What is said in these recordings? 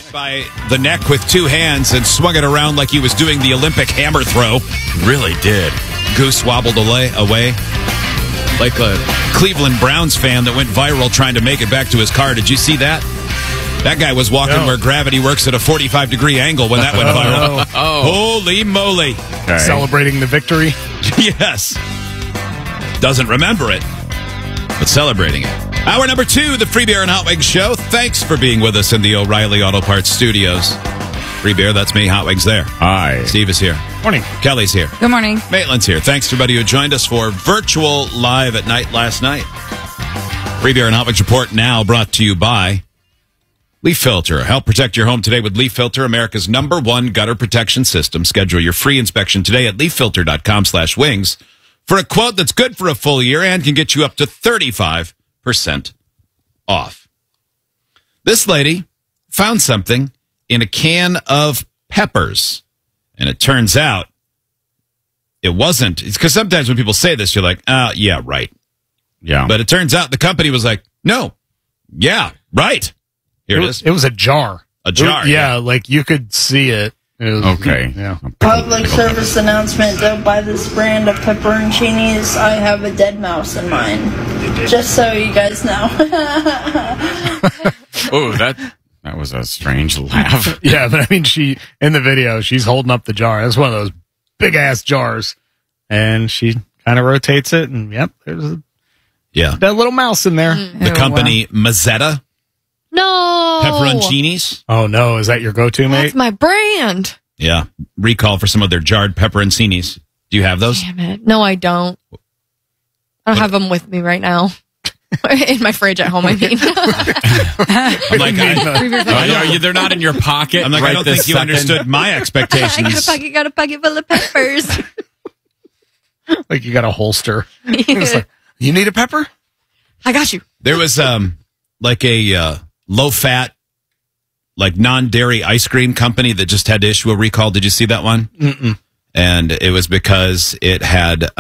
by the neck with two hands and swung it around like he was doing the Olympic hammer throw. Really did. Goose wobbled away like a Cleveland Browns fan that went viral trying to make it back to his car. Did you see that? That guy was walking where gravity works at a 45-degree angle when that went viral. Holy moly. Okay. Celebrating the victory. Yes. Doesn't remember it, but celebrating it. Hour number 2, the Free Beer and Hot Wings Show. Thanks for being with us in the O'Reilly Auto Parts studios. Free Beer, that's me. Hot Wings there. Hi. Steve is here. Morning. Kelly's here. Good morning. Maitland's here. Thanks to everybody who joined us for virtual live at night last night. Free Beer and Hot Wings Report now brought to you by Leaf Filter. Help protect your home today with Leaf Filter, America's #1 gutter protection system. Schedule your free inspection today at leaffilter.com/wings for a quote that's good for a full year and can get you up to 35% off. This lady found something in a can of peppers, and it turns out it wasn't. It's because sometimes when people say this, you're like, yeah, right. Yeah. But it turns out the company was like, no, yeah, right. Here it is. It was a jar. A jar. Yeah, like you could see it. It was, Okay. Yeah. Public service announcement. Don't buy this brand of pepperoncinis. I have a dead mouse in mine. Just so you guys know. Oh, that was a strange laugh. Yeah, but I mean, in the video, she's holding up the jar. It's one of those big ass jars, and she kind of rotates it, and yep, there's a dead little mouse in there. The company Mazzetta No. pepperoncinis. Oh no, is that your go-to, mate? That's my brand. Yeah. Recall for some of their jarred pepperoncinis. Do you have those? Damn it. No, I don't. I don't have them with me right now. In my fridge at home, I mean. I'm like, they're not in your pocket. I'm like, I don't think you understood my expectations. I got a pocket full of peppers. Like you got a holster. It's like, you need a pepper? I got you. There was like a low-fat, like non-dairy ice cream company that just had to issue a recall. Did you see that one? Mm-mm. And it was because it had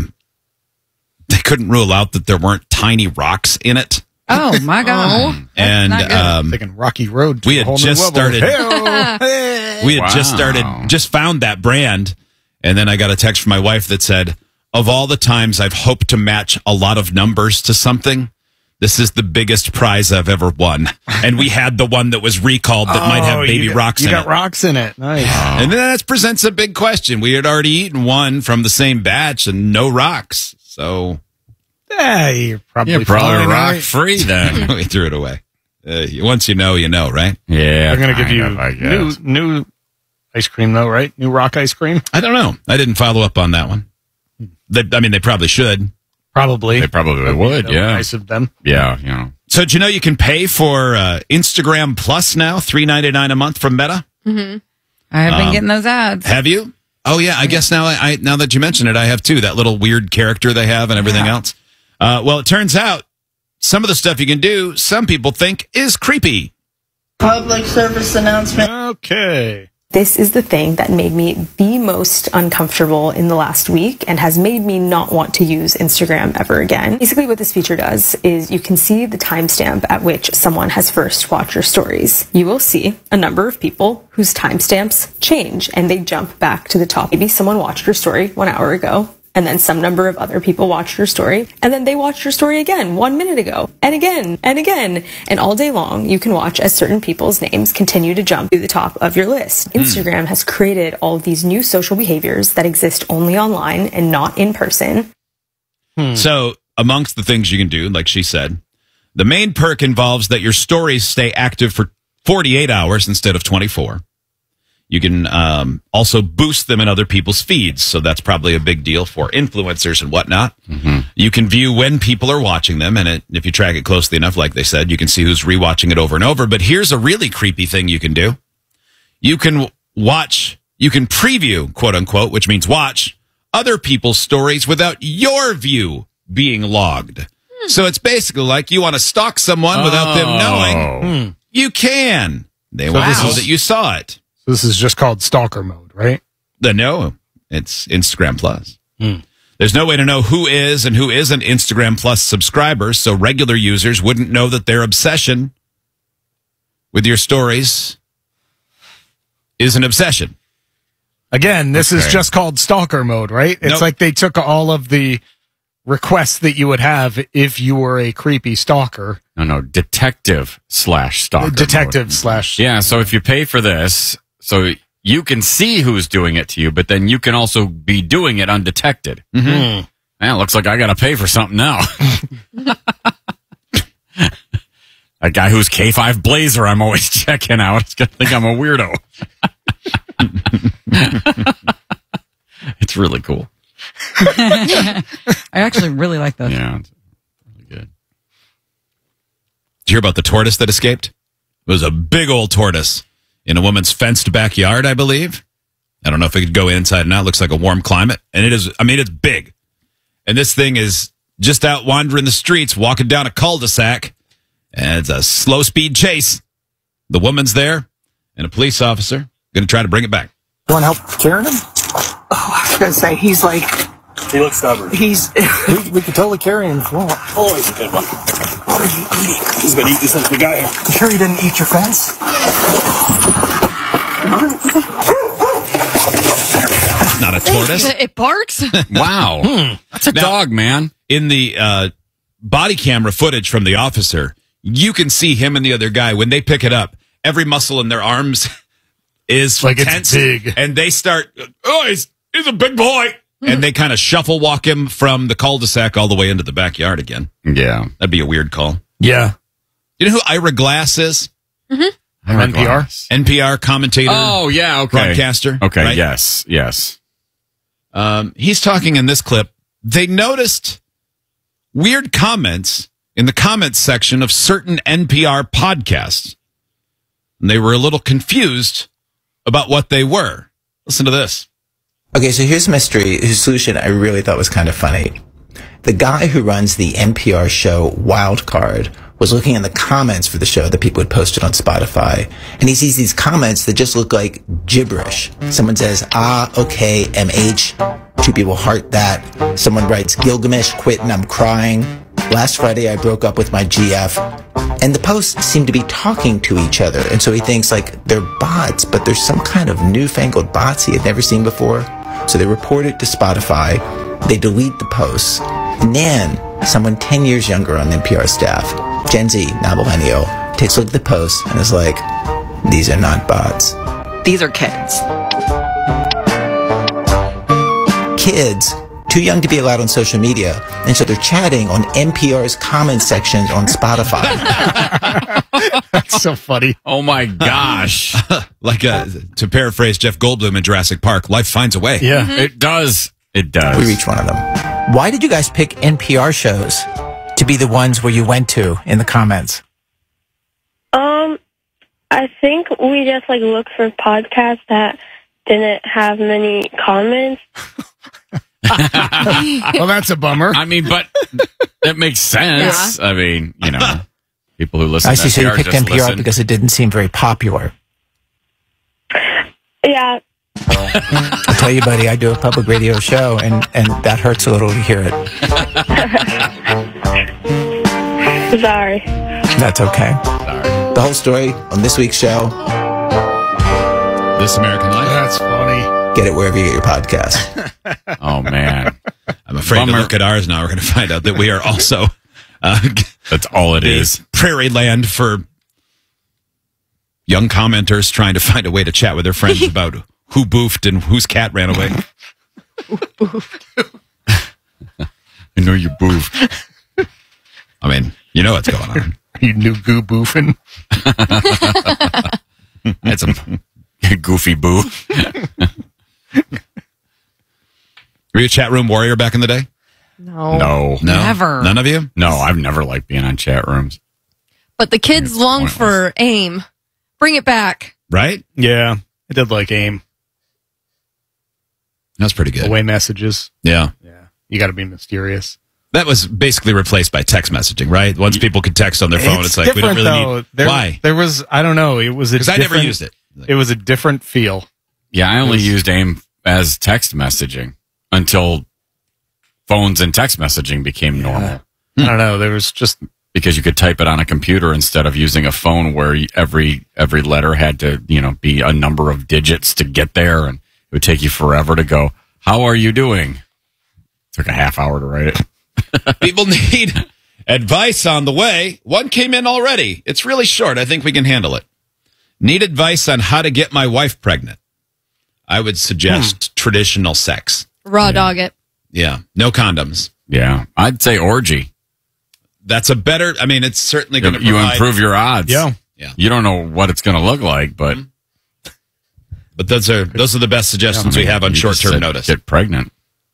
they couldn't rule out that there weren't tiny rocks in it. Oh my god! And I'm thinking Rocky Road. we had just started. Hey-o. We had just found that brand, and then I got a text from my wife that said, "Of all the times I've hoped to match a lot of numbers to something, this is the biggest prize I've ever won." And we had the one that was recalled that might have baby rocks in it. You got rocks in it. Nice. And then that presents a big question. We had already eaten one from the same batch and no rocks. So yeah, you're probably rock right. Free then. we threw it away. Once you know, right? Yeah. They're going to give you new ice cream, though, right? New rock ice cream? I don't know. I didn't follow up on that one. They probably should. Probably. They probably would, yeah. Nice of them. Yeah, you know. So, do you know you can pay for Instagram Plus now, $3.99 a month from Meta? Mm-hmm. I have been getting those ads. Have you? Oh, yeah. I guess now now that you mention it, I have too. That little weird character they have and everything else. Well, it turns out some of the stuff you can do, some people think is creepy. Public service announcement. Okay. This is the thing that made me the most uncomfortable in the last week and has made me not want to use Instagram ever again. Basically what this feature does is you can see the timestamp at which someone has first watched your stories. You will see a number of people whose timestamps change and they jump back to the top. Maybe someone watched your story 1 hour ago, and then some number of other people watched your story, and then they watched your story again 1 minute ago, and again, and again. And all day long, you can watch as certain people's names continue to jump to the top of your list. Instagram has created all of these new social behaviors that exist only online and not in person. So, amongst the things you can do, like she said, the main perk involves that your stories stay active for 48 hours instead of 24. You can also boost them in other people's feeds, so that's probably a big deal for influencers and whatnot. Mm-hmm. You can view when people are watching them, and if you track it closely enough, like they said, you can see who's rewatching it over and over. But here's a really creepy thing you can do. You can preview, quote unquote, which means watch other people's stories without your view being logged. So it's basically like you want to stalk someone without them knowing. You can. They will know that you saw it. This is just called stalker mode, right? No, it's Instagram Plus. There's no way to know who is and who isn't Instagram Plus subscribers, so regular users wouldn't know that their obsession with your stories is an obsession. Again, this is just called stalker mode, right? It's like they took all of the requests that you would have if you were a creepy stalker. No, detective/stalker. Detective/. Yeah, so if you pay for this, so you can see who's doing it to you, but then you can also be doing it undetected. Mm-hmm. Man, it looks like I got to pay for something now. A guy who's K5 Blazer I'm always checking out is going to think I'm a weirdo. It's really cool. I actually really like this. Yeah, it's really good. Did you hear about the tortoise that escaped? It was a big old tortoise in a woman's fenced backyard, I believe. I don't know if it could go inside and out. It looks like a warm climate. And it is, I mean, it's big. And this thing is just out wandering the streets, walking down a cul-de-sac. And it's a slow speed chase. The woman's there and a police officer going to try to bring it back. You want help carrying him? Oh, I was going to say, he's like... He looks stubborn. He's... we could totally carry him if you want. Oh, he's a good one. What are you eating? He's going to eat this like the guy here. You sure you didn't eat your fence? Not a tortoise. It barks. Wow. That's a dog, man. In the body camera footage from the officer, you can see him and the other guy, when they pick it up, every muscle in their arms is like tense. It's big. And they start, he's a big boy. And they kind of shuffle walk him from the cul-de-sac all the way into the backyard again. Yeah. That'd be a weird call. Yeah. You know who Ira Glass is? Mm-hmm. NPR? NPR commentator. Oh, yeah, okay. Broadcaster. Okay, right? yes. He's talking in this clip. They noticed weird comments in the comments section of certain NPR podcasts. And they were a little confused about what they were. Listen to this. Okay, so here's a mystery whose solution I really thought was kind of funny. The guy who runs the NPR show Wildcard was looking in the comments for the show that people had posted on Spotify, and he sees these comments that just look like gibberish. Someone says, okay, MH. Two people heart that. Someone writes, Gilgamesh quit and I'm crying. Last Friday I broke up with my GF. And the posts seem to be talking to each other, and so he thinks like they're bots, but there's some kind of newfangled bots he had never seen before. So they report it to Spotify, they delete the posts, and then someone 10 years younger on the NPR staff, Gen Z, not millennial, takes a look at the post and is like, these are not bots. These are kids. Kids, too young to be allowed on social media, and so they're chatting on NPR's comment sections on Spotify. That's so funny. Oh my gosh. Like to paraphrase Jeff Goldblum in Jurassic Park, life finds a way. Yeah. Mm-hmm. It does. It does. We reach one of them. Why did you guys pick NPR shows to be the ones where you went to in the comments? I think we just looked for podcasts that didn't have many comments. Well, that's a bummer. I mean, but that makes sense. Yeah. I mean, people who listen I to see, so you NPR picked just NPR listen. because it didn't seem very popular. Yeah. I tell you, buddy, I do a public radio show, and that hurts a little to hear it. Sorry. That's okay. The whole story on this week's show. This American Life. That's funny. Get it wherever you get your podcast. Oh, man. I'm afraid to look at ours now. We're going to find out that we are also... That's all it is. Prairie land for young commenters trying to find a way to chat with their friends about who boofed and whose cat ran away. I know you boofed. I mean, you know what's going on. You knew goo boofing. That's a goofy boo. Were you a chat room warrior back in the day? No. Never. None of you? No, I've never liked being on chat rooms. But the kids long for AIM. Bring it back. Right? Yeah. I did like AIM. That's pretty good. Away messages. Yeah. You got to be mysterious. That was basically replaced by text messaging, right? Once people could text on their phone, it's like, we don't really need... Why? There was, I don't know. It was a Because I never used it. It was a different feel. Yeah, I only used AIM as text messaging until phones and text messaging became normal. I don't know. There was just... because you could type it on a computer instead of using a phone where every letter had to, be a number of digits to get there, and it would take you forever to go, how are you doing? It took a half hour to write it. People need advice on the way. One came in already. It's really short. I think we can handle it. Need advice on how to get my wife pregnant. I would suggest traditional sex. Raw dog it. Yeah. No condoms. Yeah. I'd say orgy. That's a better, it's certainly going to You improve your odds. Yeah. You don't know what it's going to look like, but. But those are the best suggestions we have on short-term notice. Get pregnant.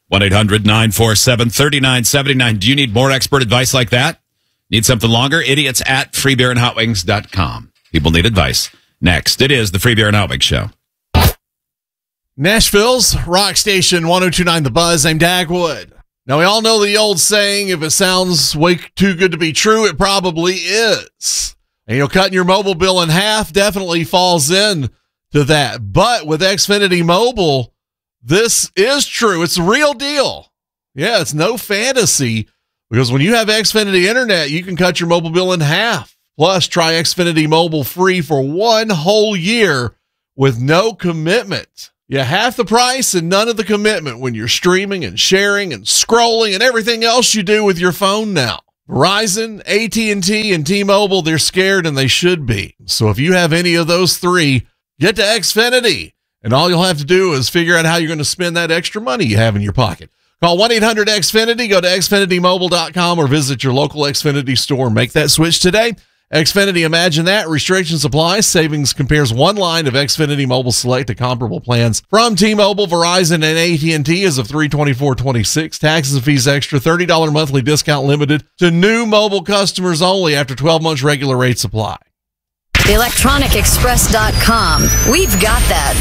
1-800-947-3979. Do you need more expert advice like that? Need something longer? Idiots at freebeerandhotwings.com. People need advice. Next, it is the Free Beer and Hot Wings Show. Nashville's Rock Station 102.9 The Buzz. I'm Dagwood. Now, we all know the old saying, if it sounds way too good to be true, it probably is. And, cutting your mobile bill in half definitely falls in to that. But with Xfinity Mobile, this is true. It's a real deal. Yeah, it's no fantasy, because when you have Xfinity Internet, you can cut your mobile bill in half. Plus, try Xfinity Mobile free for 1 whole year with no commitment. Yeah, half the price and none of the commitment when you're streaming and sharing and scrolling and everything else you do with your phone now. Verizon, AT&T, and T-Mobile, they're scared, and they should be. So if you have any of those three, get to Xfinity, and all you'll have to do is figure out how you're going to spend that extra money you have in your pocket. Call 1-800-XFINITY, go to xfinitymobile.com, or visit your local Xfinity store. Make that switch today. Xfinity, imagine that. Restrictions apply. Savings compares one line of Xfinity Mobile Select to comparable plans from T-Mobile, Verizon, and AT&T as of $324.26. Taxes and fees extra. $30 monthly discount limited to new mobile customers only after 12 months regular rates apply. ElectronicExpress.com. We've got that.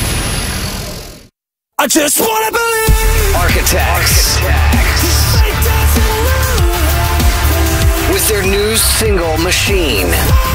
I just want to believe. Architects. With their new single, Machine.